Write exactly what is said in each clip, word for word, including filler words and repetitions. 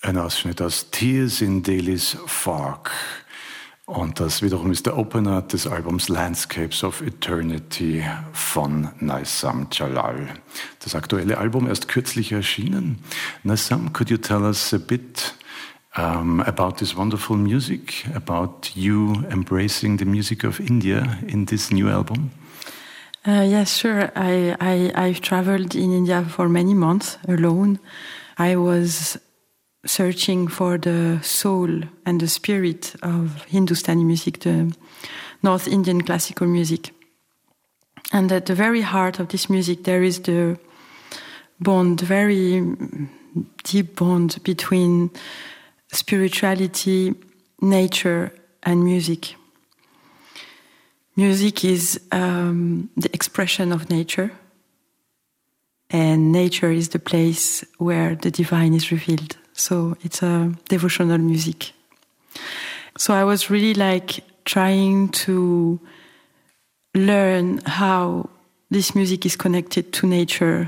Ein Ausschnitt aus Tears in Daily's Fog. Und das wiederum ist der Opener des Albums Landscapes of Eternity von Naysam Jalal. Das aktuelle Album erst kürzlich erschienen. Naysam, could you tell us a bit um, about this wonderful music, about you embracing the music of India in this new album? Uh, yes, sure. I, I, I've traveled in India for many months alone. I was searching for the soul and the spirit of Hindustani music, the North Indian classical music. And at the very heart of this music, there is the bond, very deep bond between spirituality, nature, and music. Music is um, the expression of nature, and nature is the place where the divine is revealed. So it's a devotional music. So I was really like trying to learn how this music is connected to nature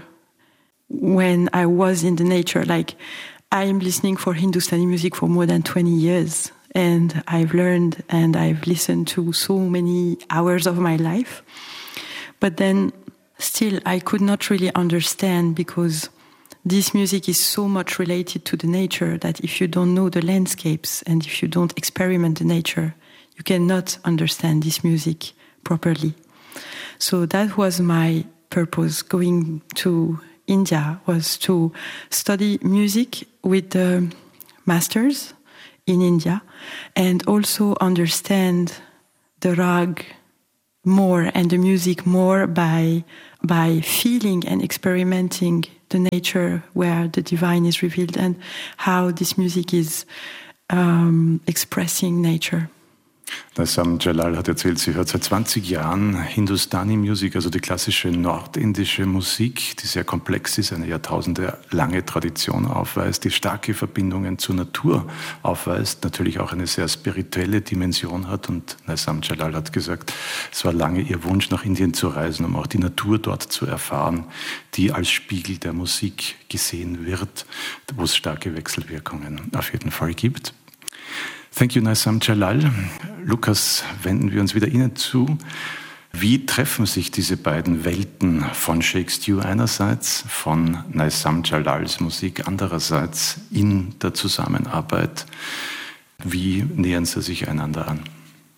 when I was in the nature. Like I'm listening for Hindustani music for more than twenty years. And I've learned and I've listened to so many hours of my life. But then still I could not really understand, because this music is so much related to the nature that if you don't know the landscapes and if you don't experiment the nature, you cannot understand this music properly. So that was my purpose going to India, was to study music with the masters in India and also understand the rag more and the music more by by feeling and experimenting the nature where the divine is revealed and how this music is um, expressing nature. Naysam Jalal hat erzählt, sie hört seit zwanzig Jahren Hindustani Music, also die klassische nordindische Musik, die sehr komplex ist, eine jahrtausendelange Tradition aufweist, die starke Verbindungen zur Natur aufweist, natürlich auch eine sehr spirituelle Dimension hat. Und Naysam Jalal hat gesagt, es war lange ihr Wunsch, nach Indien zu reisen, um auch die Natur dort zu erfahren, die als Spiegel der Musik gesehen wird, wo es starke Wechselwirkungen auf jeden Fall gibt. Thank you, Naysam Jalal. Lukas, wenden wir uns wieder Ihnen zu. Wie treffen sich diese beiden Welten von Shake Stew einerseits, von Naysam Jalals Musik andererseits in der Zusammenarbeit? Wie nähern sie sich einander an?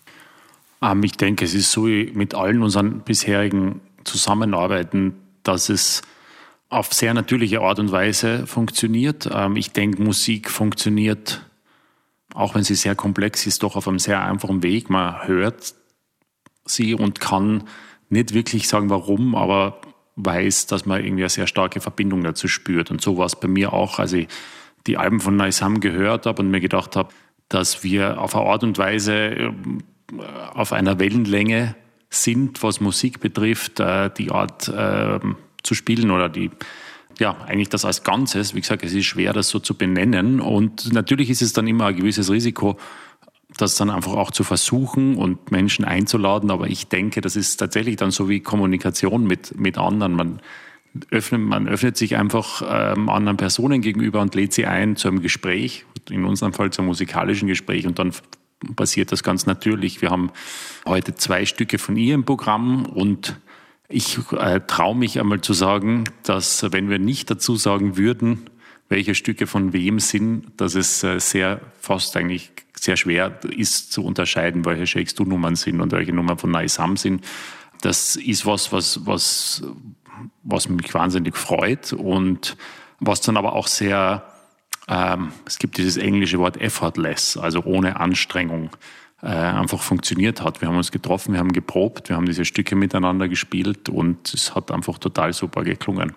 Ähm, ich denke, es ist so wie mit allen unseren bisherigen Zusammenarbeiten, dass es auf sehr natürliche Art und Weise funktioniert. Ähm, ich denke, Musik funktioniert, auch wenn sie sehr komplex ist, doch auf einem sehr einfachen Weg. Man hört sie und kann nicht wirklich sagen, warum, aber weiß, dass man irgendwie eine sehr starke Verbindung dazu spürt. Und so war es bei mir auch, als ich die Alben von Naysam gehört habe und mir gedacht habe, dass wir auf eine Art und Weise auf einer Wellenlänge sind, was Musik betrifft, die Art äh, zu spielen oder die Ja, eigentlich das als Ganzes. Wie gesagt, es ist schwer, das so zu benennen. Und natürlich ist es dann immer ein gewisses Risiko, das dann einfach auch zu versuchen und Menschen einzuladen. Aber ich denke, das ist tatsächlich dann so wie Kommunikation mit, mit anderen. Man öffnet, man öffnet sich einfach ähm, anderen Personen gegenüber und lädt sie ein zu einem Gespräch, in unserem Fall zum musikalischen Gespräch. Und dann passiert das ganz natürlich. Wir haben heute zwei Stücke von ihr im Programm und ich äh, traue mich einmal zu sagen, dass wenn wir nicht dazu sagen würden, welche Stücke von wem sind, dass es äh, sehr fast eigentlich sehr schwer ist zu unterscheiden, welche Shake Stew Nummern sind und welche Nummern von Naysam sind. Das ist was, was, was, was mich wahnsinnig freut und was dann aber auch sehr, ähm, es gibt dieses englische Wort effortless, also ohne Anstrengung, einfach funktioniert hat. Wir haben uns getroffen, wir haben geprobt, wir haben diese Stücke miteinander gespielt und es hat einfach total super geklungen.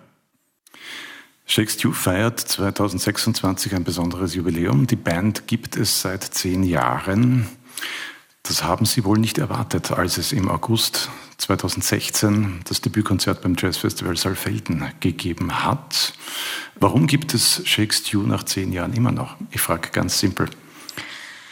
Shake Stew feiert zwanzig sechsundzwanzig ein besonderes Jubiläum. Die Band gibt es seit zehn Jahren. Das haben Sie wohl nicht erwartet, als es im August zwanzig sechzehn das Debütkonzert beim Jazzfestival Saalfelden gegeben hat. Warum gibt es Shake Stew nach zehn Jahren immer noch? Ich frage ganz simpel.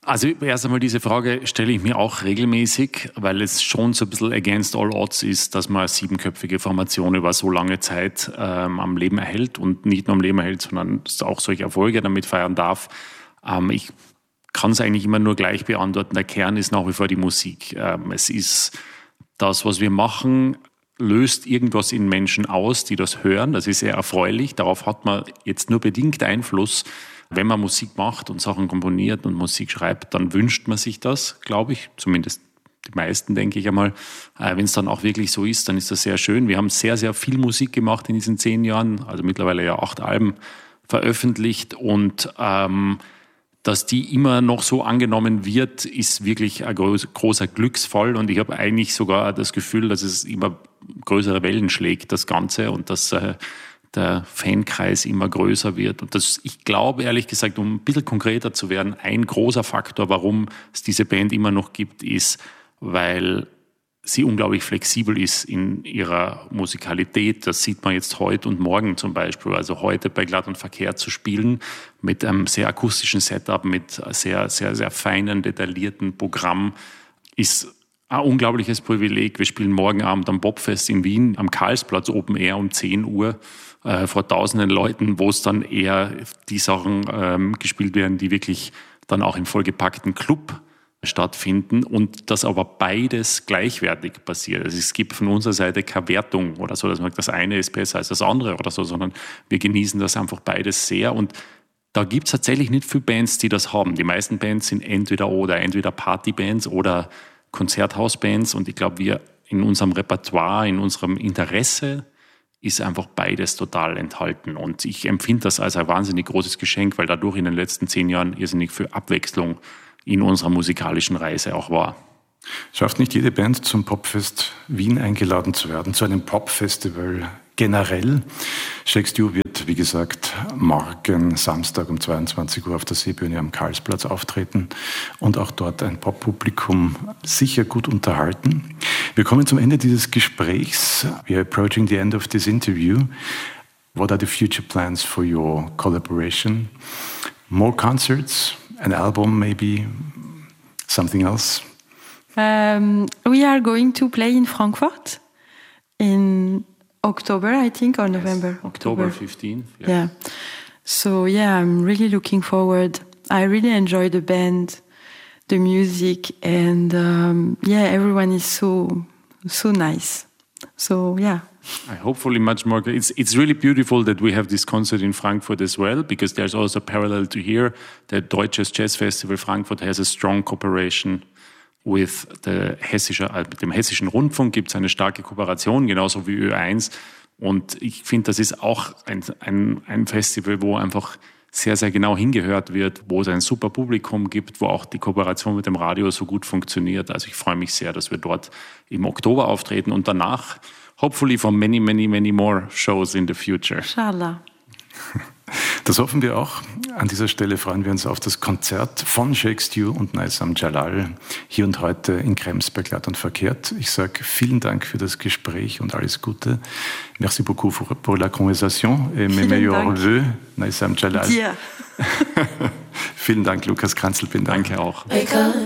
Also erst einmal diese Frage stelle ich mir auch regelmäßig, weil es schon so ein bisschen against all odds ist, dass man eine siebenköpfige Formation über so lange Zeit ähm, am Leben erhält und nicht nur am Leben erhält, sondern auch solche Erfolge damit feiern darf. Ähm, ich kann es eigentlich immer nur gleich beantworten. Der Kern ist nach wie vor die Musik. Ähm, es ist das, was wir machen, löst irgendwas in Menschen aus, die das hören. Das ist sehr erfreulich. Darauf hat man jetzt nur bedingt Einfluss. Wenn man Musik macht und Sachen komponiert und Musik schreibt, dann wünscht man sich das, glaube ich. Zumindest die meisten, denke ich einmal. Wenn es dann auch wirklich so ist, dann ist das sehr schön. Wir haben sehr, sehr viel Musik gemacht in diesen zehn Jahren. Also mittlerweile ja acht Alben veröffentlicht. Und ähm, dass die immer noch so angenommen wird, ist wirklich ein großer Glücksfall. Und ich habe eigentlich sogar das Gefühl, dass es immer größere Wellen schlägt, das Ganze. Und dass äh, der Fankreis immer größer wird. Und das, ich glaube, ehrlich gesagt, um ein bisschen konkreter zu werden, ein großer Faktor, warum es diese Band immer noch gibt, ist, weil sie unglaublich flexibel ist in ihrer Musikalität. Das sieht man jetzt heute und morgen zum Beispiel. Also heute bei Glatt und Verkehrt zu spielen mit einem sehr akustischen Setup, mit sehr, sehr, sehr feinen, detaillierten Programm ist ein unglaubliches Privileg. Wir spielen morgen Abend am Popfest in Wien am Karlsplatz Open Air um zehn Uhr äh, vor tausenden Leuten, wo es dann eher die Sachen ähm, gespielt werden, die wirklich dann auch im vollgepackten Club stattfinden und dass aber beides gleichwertig passiert. Also es gibt von unserer Seite keine Wertung oder so, dass man sagt, das eine ist besser als das andere oder so, sondern wir genießen das einfach beides sehr und da gibt es tatsächlich nicht viele Bands, die das haben. Die meisten Bands sind entweder oder, entweder Partybands oder Konzerthausbands und ich glaube, wir in unserem Repertoire, in unserem Interesse ist einfach beides total enthalten und ich empfinde das als ein wahnsinnig großes Geschenk, weil dadurch in den letzten zehn Jahren irrsinnig viel Abwechslung in unserer musikalischen Reise auch war. Schafft nicht jede Band zum Popfest Wien eingeladen zu werden, zu einem Popfestival generell. Shake Stew wird, wie gesagt, morgen Samstag um zweiundzwanzig Uhr auf der Seebühne am Karlsplatz auftreten und auch dort ein Poppublikum sicher gut unterhalten. Wir kommen zum Ende dieses Gesprächs. We are approaching the end of this interview. What are the future plans for your collaboration? More concerts? An album, maybe something else? Um, we are going to play in Frankfurt in October, I think, or yes, November. October fifteenth. Yeah. yeah. So, yeah, I'm really looking forward. I really enjoy the band, the music, and um, yeah, everyone is so, so nice. So, yeah. I hopefully much more. It's it's really beautiful that we have this concert in Frankfurt as well, because there's also a parallel to here. The Deutsches Jazz Festival Frankfurt has a strong cooperation with the Hessische, also mit dem Hessischen Rundfunk gibt es eine starke Kooperation, genauso wie Ö eins. Und ich finde, das ist auch ein, ein, ein Festival, wo einfach sehr, sehr genau hingehört wird, wo es ein super Publikum gibt, wo auch die Kooperation mit dem Radio so gut funktioniert. Also ich freue mich sehr, dass wir dort im Oktober auftreten und danach hopefully for many, many, many more shows in the future. Inshallah. Das hoffen wir auch. An dieser Stelle freuen wir uns auf das Konzert von Shake Stew und Naysam Jalal hier und heute in Krems bei Glatt und Verkehrt. Ich sage vielen Dank für das Gespräch und alles Gute. Merci beaucoup pour la conversation et mes meilleurs vœux, Naysam Jalal. Dir. Vielen Dank, Lukas Kranzl-Binder. Danke auch.